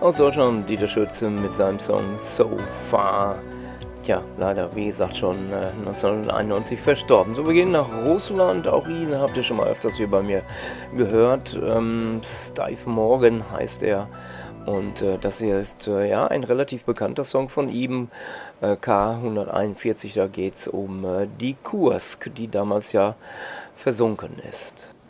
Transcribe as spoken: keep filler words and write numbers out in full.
Aus Deutschland Dieter Schütze mit seinem Song So Far. Tja, leider, wie gesagt, schon äh, neunzehnhunderteinundneunzig verstorben. So, wir gehen nach Russland. Auch ihn habt ihr schon mal öfters hier bei mir gehört. Ähm, Steve Morgan heißt er. Und äh, das hier ist äh, ja ein relativ bekannter Song von ihm. Äh, K hunderteinundvierzig, da geht es um äh, die Kursk, die damals ja versunken ist.